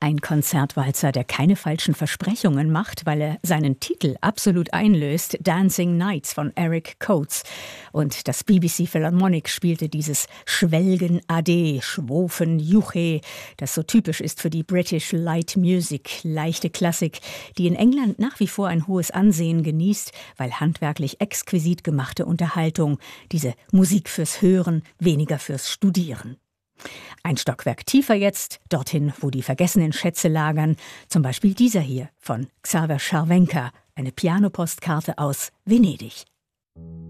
Ein Konzertwalzer, der keine falschen Versprechungen macht, weil er seinen Titel absolut einlöst. Dancing Nights von Eric Coates. Und das BBC Philharmonic spielte dieses Schwelgen Ade, Schwofen Juche, das so typisch ist für die British Light Music, leichte Klassik, die in England nach wie vor ein hohes Ansehen genießt, weil handwerklich exquisit gemachte Unterhaltung, diese Musik fürs Hören, weniger fürs Studieren. Ein Stockwerk tiefer jetzt, dorthin, wo die vergessenen Schätze lagern, zum Beispiel dieser hier von Xaver Scharwenka, eine Pianopostkarte aus Venedig.